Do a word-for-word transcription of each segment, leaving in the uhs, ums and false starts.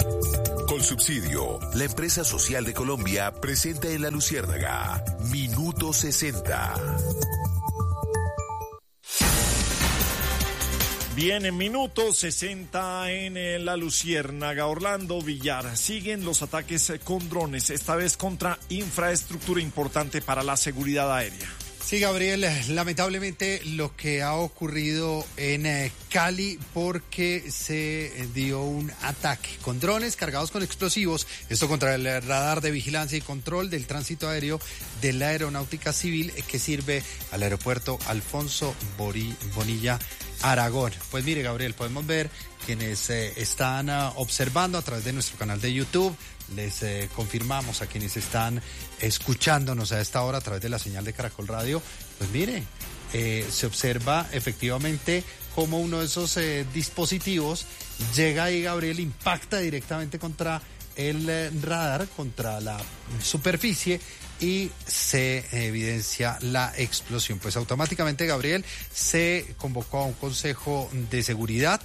Colsubsidio, la empresa social de Colombia, presenta en La Luciérnaga Minuto sesenta. Bien, en Minuto sesenta en La Luciérnaga, Orlando Villar, siguen los ataques con drones, esta vez contra infraestructura importante para la seguridad aérea. Sí, Gabriel, lamentablemente lo que ha ocurrido en eh, Cali, porque se dio un ataque con drones cargados con explosivos, esto contra el radar de vigilancia y control del tránsito aéreo de la Aeronáutica Civil que sirve al aeropuerto Alfonso Bori, Bonilla Aragón. Pues mire, Gabriel, podemos ver quienes eh, están uh, observando a través de nuestro canal de YouTube. Les eh, confirmamos a quienes están escuchándonos a esta hora a través de la señal de Caracol Radio. Pues mire, eh, se observa efectivamente cómo uno de esos eh, dispositivos llega ahí, Gabriel, impacta directamente contra el eh, radar, contra la superficie, y se evidencia la explosión. Pues automáticamente, Gabriel, se convocó a un consejo de seguridad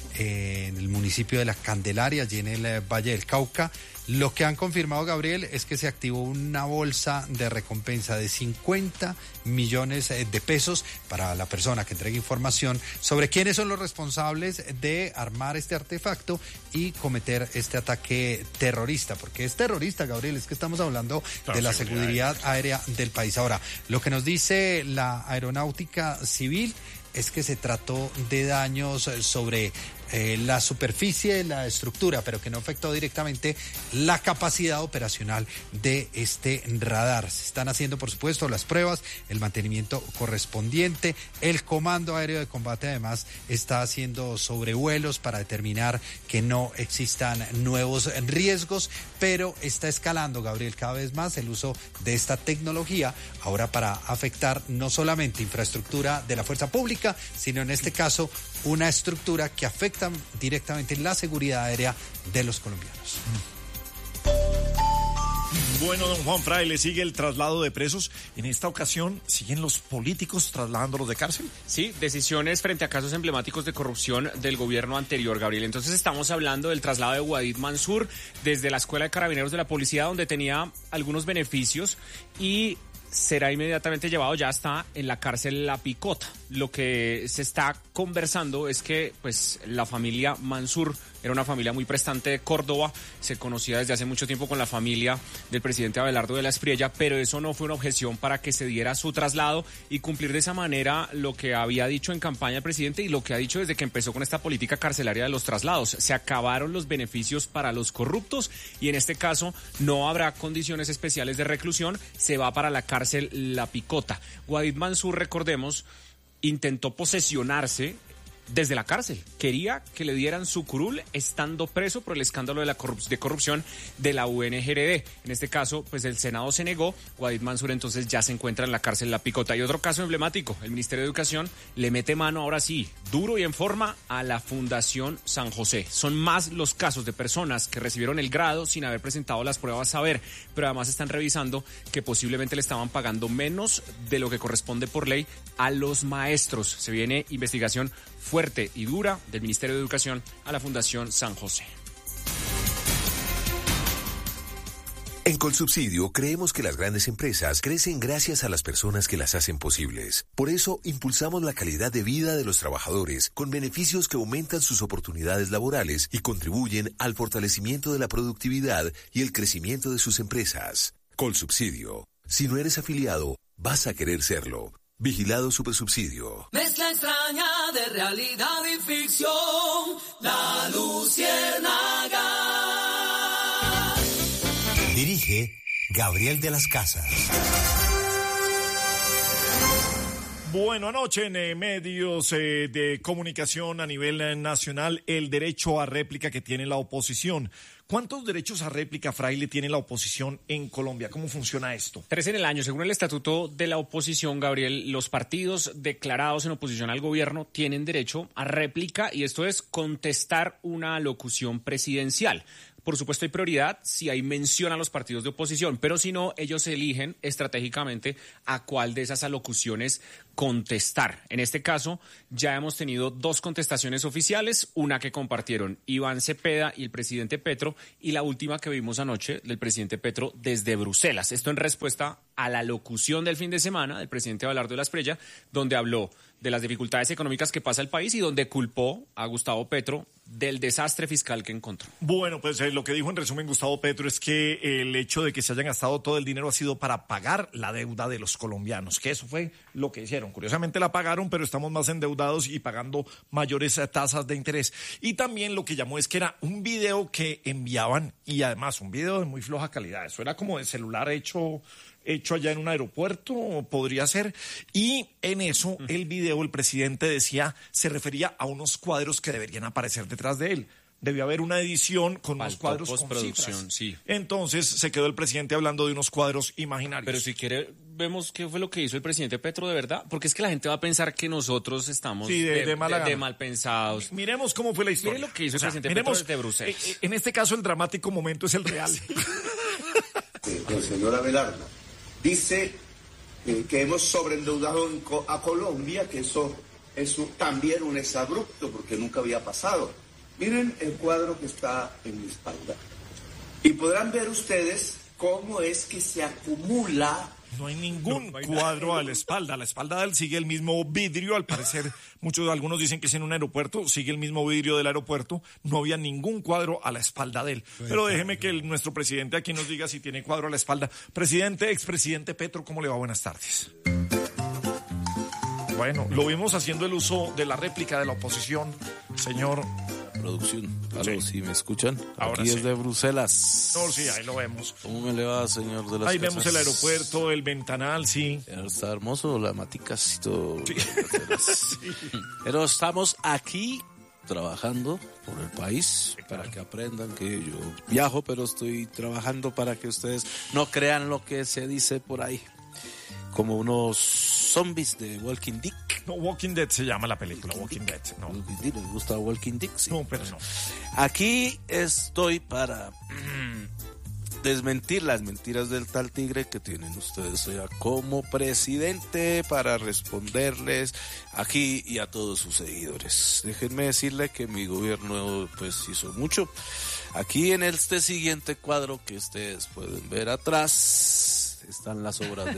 eh, en el municipio de La Candelaria, allí en el eh, Valle del Cauca. Lo que han confirmado, Gabriel, es que se activó una bolsa de recompensa de cincuenta millones de pesos para la persona que entregue información sobre quiénes son los responsables de armar este artefacto y cometer este ataque terrorista, porque es terrorista, Gabriel, es que estamos hablando de la seguridad aérea del país. Ahora, lo que nos dice la Aeronáutica Civil es que se trató de daños sobre eh, la superficie, la estructura, pero que no afectó directamente la capacidad operacional de este radar. Se están haciendo, por supuesto, las pruebas, el mantenimiento correspondiente. El Comando Aéreo de Combate, además, está haciendo sobrevuelos para determinar que no existan nuevos riesgos, pero está escalando, Gabriel, cada vez más el uso de esta tecnología, ahora para afectar no solamente infraestructura de la fuerza pública, sino en este caso una estructura que afecta directamente la seguridad aérea de los colombianos. Bueno, don Juan Fraile, sigue el traslado de presos. En esta ocasión, ¿siguen los políticos trasladándolos de cárcel? Sí, decisiones frente a casos emblemáticos de corrupción del gobierno anterior, Gabriel. Entonces estamos hablando del traslado de Guaid Mansur desde la Escuela de Carabineros de la Policía, donde tenía algunos beneficios, y será inmediatamente llevado, ya está en la cárcel La Picota. Lo que se está conversando es que pues la familia Mansur era una familia muy prestante de Córdoba, se conocía desde hace mucho tiempo con la familia del presidente Abelardo de la Espriella, pero eso no fue una objeción para que se diera su traslado y cumplir de esa manera lo que había dicho en campaña el presidente y lo que ha dicho desde que empezó con esta política carcelaria de los traslados. Se acabaron los beneficios para los corruptos y en este caso no habrá condiciones especiales de reclusión, se va para la cárcel La Picota. Guaid Mansur, recordemos, intentó posesionarse desde la cárcel. Quería que le dieran su curul estando preso por el escándalo de la corrup- de corrupción de la U N G R D. En este caso, pues el Senado se negó. Guaid Mansur entonces ya se encuentra en la cárcel La Picota. Y otro caso emblemático, el Ministerio de Educación le mete mano ahora sí, duro y en forma, a la Fundación San José. Son más los casos de personas que recibieron el grado sin haber presentado las pruebas saber, pero además están revisando que posiblemente le estaban pagando menos de lo que corresponde por ley a los maestros. Se viene investigación fuerte y dura del Ministerio de Educación a la Fundación San José. En Colsubsidio creemos que las grandes empresas crecen gracias a las personas que las hacen posibles. Por eso impulsamos la calidad de vida de los trabajadores con beneficios que aumentan sus oportunidades laborales y contribuyen al fortalecimiento de la productividad y el crecimiento de sus empresas. Colsubsidio. Si no eres afiliado, vas a querer serlo. Vigilado Supersubsidio. Mezcla extraña de realidad y ficción, La Luciérnaga. Dirige Gabriel de las Casas. Bueno, anoche en eh, medios eh, de comunicación a nivel eh, nacional, el derecho a réplica que tiene la oposición ¿Cuántos derechos a réplica, Fraile, tiene la oposición en Colombia? ¿Cómo funciona esto? Tres en el año. Según el estatuto de la oposición, Gabriel, los partidos declarados en oposición al gobierno tienen derecho a réplica y esto es contestar una alocución presidencial. Por supuesto, hay prioridad si hay mención a los partidos de oposición, pero si no, ellos eligen estratégicamente a cuál de esas alocuciones contestar. En este caso, ya hemos tenido dos contestaciones oficiales, una que compartieron Iván Cepeda y el presidente Petro, y la última que vimos anoche del presidente Petro desde Bruselas. Esto en respuesta a la locución del fin de semana del presidente Abelardo de la Espriella, donde habló de las dificultades económicas que pasa el país y donde culpó a Gustavo Petro del desastre fiscal que encontró. Bueno, pues eh, lo que dijo en resumen Gustavo Petro es que el hecho de que se hayan gastado todo el dinero ha sido para pagar la deuda de los colombianos, que eso fue lo que hicieron. Curiosamente la pagaron, pero estamos más endeudados y pagando mayores eh, tasas de interés. Y también lo que llamó es que era un video que enviaban y además un video de muy floja calidad. Eso era como de celular hecho... hecho allá en un aeropuerto, podría ser, y en eso el video, el presidente decía, se refería a unos cuadros que deberían aparecer detrás de él. Debió haber una edición con unos Faltó cuadros con cifras. Sí. Entonces se quedó el presidente hablando de unos cuadros imaginarios. Pero si quiere, vemos qué fue lo que hizo el presidente Petro de verdad, porque es que la gente va a pensar que nosotros estamos sí, de, de, de, mala de, de mal pensados. Miremos cómo fue la historia. Mire lo que hizo el o sea, presidente miremos, Petro desde Bruselas. Eh, en este caso el dramático momento es el real. Sí. El señor Abelardo dice eh, que hemos sobreendeudado a Colombia, que eso es un, también un exabrupto, porque nunca había pasado. Miren el cuadro que está en mi espalda. Y podrán ver ustedes cómo es que se acumula. No hay ningún no, no hay cuadro nada. a la espalda. A la espalda de él sigue el mismo vidrio. Al parecer, muchos, algunos dicen que es en un aeropuerto. Sigue el mismo vidrio del aeropuerto. No había ningún cuadro a la espalda de él. Pero déjeme que el, nuestro presidente aquí nos diga si tiene cuadro a la espalda. Presidente, expresidente Petro, ¿cómo le va? Buenas tardes. Bueno, lo vimos haciendo el uso de la réplica de la oposición, señor. Producción. Aló, Sí. ¿sí me escuchan? Ahora Aquí sí. desde Bruselas. No, sí, ahí lo vemos. ¿Cómo me le va, señor de las Ahí casas? vemos el aeropuerto, el ventanal, sí. Está hermoso, la maticas y todo. Sí. Pero estamos aquí trabajando por el país para que aprendan que yo viajo, pero estoy trabajando para que ustedes no crean lo que se dice por ahí. Como unos zombies de Walking Dead. No, Walking Dead se llama la película, Walking Dead. No, Walking Dead, ¿les gusta Walking Dead? Sí. no pero no. Aquí estoy para mm, desmentir las mentiras del tal tigre que tienen ustedes allá como presidente, para responderles aquí y a todos sus seguidores. Déjenme decirle que mi gobierno pues hizo mucho. Aquí en este siguiente cuadro que ustedes pueden ver atrás están las obras de